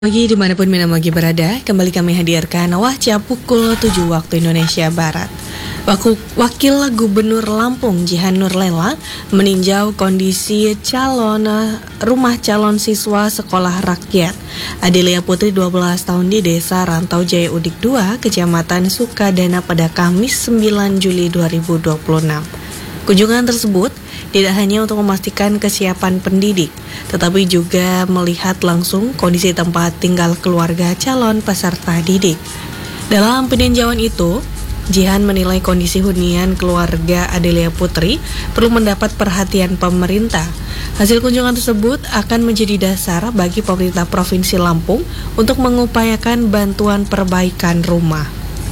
Pagi dimanapun Minamagi berada, kembali kami hadirkan Wahca pukul 7 waktu Indonesia Barat. Wakil Gubernur Lampung Jihan Nurlela meninjau kondisi rumah calon siswa sekolah rakyat Adelia Putri 12 tahun di Desa Rantau Jaya Udik 2, Kecamatan Sukadana pada Kamis 9 Juli 2026. Kunjungan tersebut tidak hanya untuk memastikan kesiapan pendidik, tetapi juga melihat langsung kondisi tempat tinggal keluarga calon peserta didik. Dalam peninjauan itu, Jihan menilai kondisi hunian keluarga Adelia Putri perlu mendapat perhatian pemerintah. Hasil kunjungan tersebut akan menjadi dasar bagi pemerintah Provinsi Lampung untuk mengupayakan bantuan perbaikan rumah.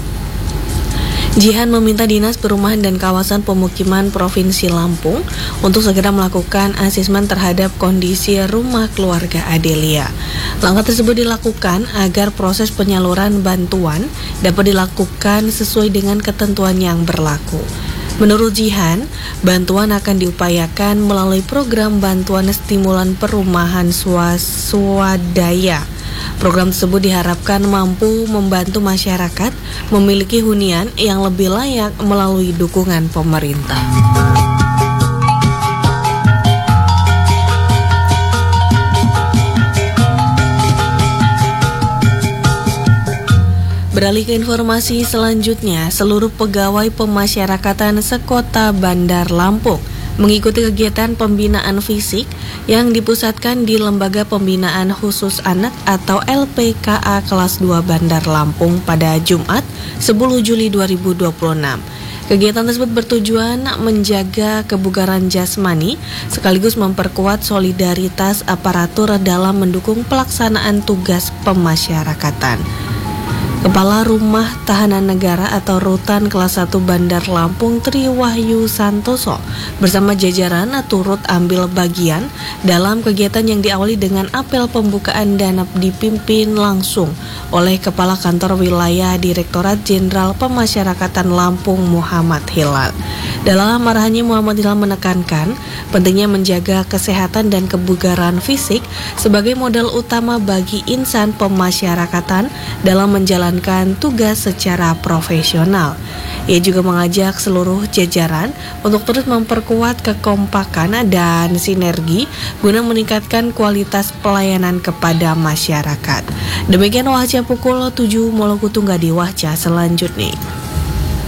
Jihan meminta Dinas Perumahan dan Kawasan Pemukiman Provinsi Lampung untuk segera melakukan asesmen terhadap kondisi rumah keluarga Adelia. Langkah tersebut dilakukan agar proses penyaluran bantuan dapat dilakukan sesuai dengan ketentuan yang berlaku. Menurut Jihan, bantuan akan diupayakan melalui program bantuan stimulan perumahan swadaya. Program tersebut diharapkan mampu membantu masyarakat memiliki hunian yang lebih layak melalui dukungan pemerintah. Beralih ke informasi selanjutnya, seluruh pegawai pemasyarakatan sekota Bandar Lampung mengikuti kegiatan pembinaan fisik yang dipusatkan di Lembaga Pembinaan Khusus Anak atau LPKA kelas 2 Bandar Lampung pada Jumat 10 Juli 2026. Kegiatan tersebut bertujuan menjaga kebugaran jasmani sekaligus memperkuat solidaritas aparatur dalam mendukung pelaksanaan tugas pemasyarakatan. Kepala Rumah Tahanan Negara atau Rutan Kelas 1 Bandar Lampung Tri Wahyu Santoso bersama jajaran turut ambil bagian dalam kegiatan yang diawali dengan apel pembukaan dan dipimpin langsung oleh Kepala Kantor Wilayah Direktorat Jenderal Pemasyarakatan Lampung Muhammad Hilal. Dalam arahannya, Muhammad Hilal menekankan pentingnya menjaga kesehatan dan kebugaran fisik sebagai modal utama bagi insan pemasyarakatan dalam menjalankan tugas secara profesional. Ia juga mengajak seluruh jajaran untuk terus memperkuat kekompakan dan sinergi guna meningkatkan kualitas pelayanan kepada masyarakat. Demikian Wahca pukul 7 Moloku Tunggal di Wahca selanjutnya.